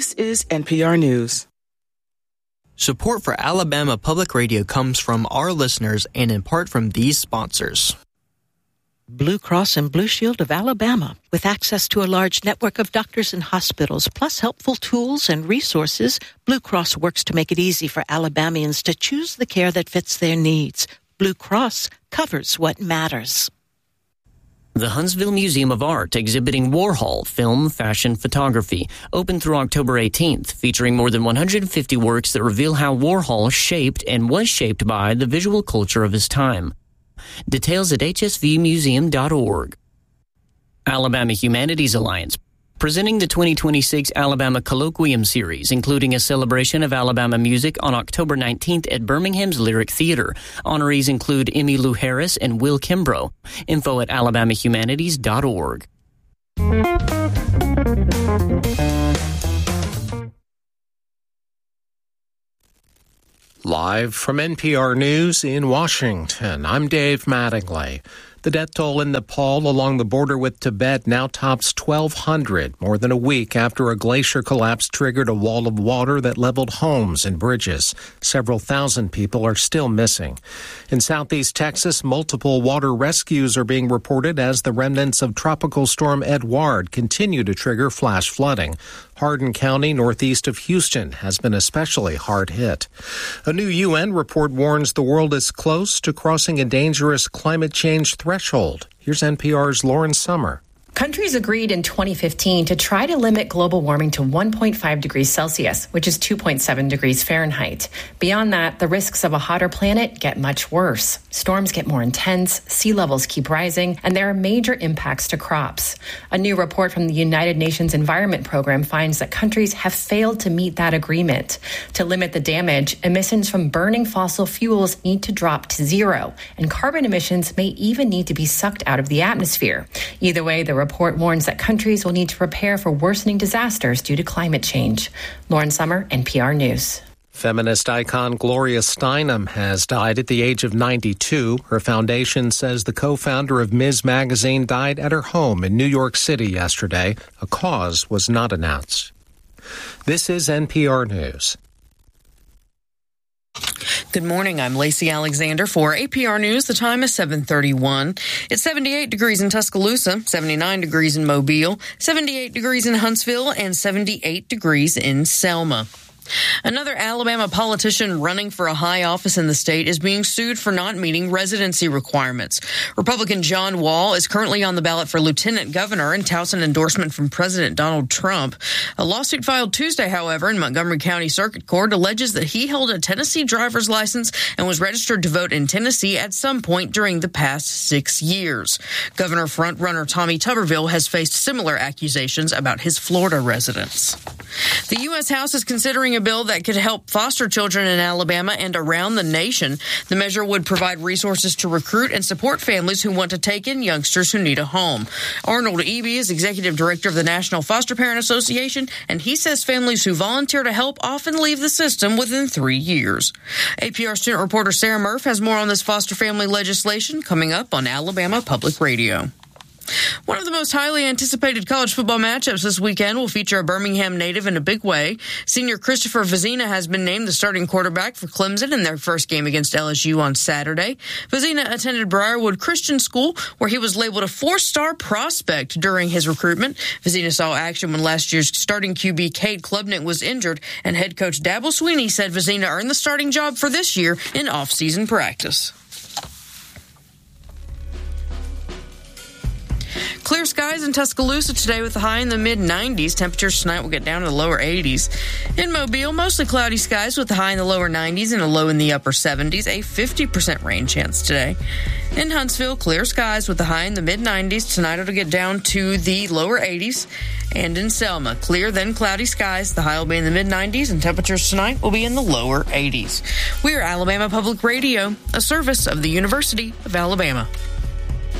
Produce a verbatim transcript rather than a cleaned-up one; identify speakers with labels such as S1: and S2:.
S1: This is N P R News.
S2: Support for Alabama Public Radio comes from our listeners and in part from these sponsors.
S3: Blue Cross and Blue Shield of Alabama. With access to a large network of doctors and hospitals, plus helpful tools and resources, Blue Cross works to make it easy for Alabamians to choose the care that fits their needs. Blue Cross covers what matters.
S4: The Huntsville Museum of Art exhibiting Warhol film, fashion, photography, open through October eighteenth, featuring more than one hundred fifty works that reveal how Warhol shaped and was shaped by the visual culture of his time. Details at h s v museum dot org. Alabama Humanities Alliance, presenting the twenty twenty-six Alabama Colloquium Series, including a celebration of Alabama music on October nineteenth at Birmingham's Lyric Theater. Honorees include Emmylou Harris and Will Kimbrough. Info at alabama humanities dot org.
S5: Live from N P R News in Washington, I'm Dave Mattingly. The death toll in Nepal along the border with Tibet now tops twelve hundred, more than a week after a glacier collapse triggered a wall of water that leveled homes and bridges. Several thousand people are still missing. In southeast Texas, multiple water rescues are being reported as the remnants of Tropical Storm Edouard continue to trigger flash flooding. Hardin County, northeast of Houston, has been especially hard hit. A new U N report warns the world is close to crossing a dangerous climate change threshold. Here's N P R's Lauren Summer.
S6: Countries agreed in twenty fifteen to try to limit global warming to one point five degrees Celsius, which is two point seven degrees Fahrenheit. Beyond that, the risks of a hotter planet get much worse. Storms get more intense, sea levels keep rising, and there are major impacts to crops. A new report from the United Nations Environment Program finds that countries have failed to meet that agreement. To limit the damage, emissions from burning fossil fuels need to drop to zero, and carbon emissions may even need to be sucked out of the atmosphere. Either way, the report warns that countries will need to prepare for worsening disasters due to climate change. Lauren Summer, N P R News.
S5: Feminist icon Gloria Steinem has died at the age of ninety-two. Her foundation says the co-founder of Ms. Magazine died at her home in New York City yesterday. A cause was not announced. This is N P R News.
S7: Good morning. I'm Lacey Alexander for A P R News. The time is seven thirty-one. It's seventy-eight degrees in Tuscaloosa, seventy-nine degrees in Mobile, seventy-eight degrees in Huntsville, and seventy-eight degrees in Selma. Another Alabama politician running for a high office in the state is being sued for not meeting residency requirements. Republican John Wall is currently on the ballot for lieutenant governor and touts an endorsement from President Donald Trump. A lawsuit filed Tuesday, however, in Montgomery County Circuit Court alleges that he held a Tennessee driver's license and was registered to vote in Tennessee at some point during the past six years. Governor frontrunner Tommy Tuberville has faced similar accusations about his Florida residence. The U S House is considering a bill that could help foster children in Alabama and around the nation. The measure would provide resources to recruit and support families who want to take in youngsters who need a home. Arnold Eby is executive director of the National Foster Parent Association, and he says families who volunteer to help often leave the system within three years. A P R student reporter Sarah Murph has more on this foster family legislation coming up on Alabama Public Radio. One of the most highly anticipated college football matchups this weekend will feature a Birmingham native in a big way. Senior Christopher Vizina has been named the starting quarterback for Clemson in their first game against L S U on Saturday. Vizina attended Briarwood Christian School, where he was labeled a four-star prospect during his recruitment. Vizina saw action when last year's starting Q B Cade Klubnik was injured, and head coach Dabble Sweeney said Vizina earned the starting job for this year in off-season practice. Clear skies in Tuscaloosa today with a high in the mid nineties. Temperatures tonight will get down to the lower eighties. In Mobile, mostly cloudy skies with a high in the lower nineties and a low in the upper seventies. A fifty percent rain chance today. In Huntsville, clear skies with a high in the mid nineties. Tonight it'll get down to the lower eighties. And in Selma, clear then cloudy skies. The high will be in the mid nineties and temperatures tonight will be in the lower eighties. We are Alabama Public Radio, a service of the University of Alabama.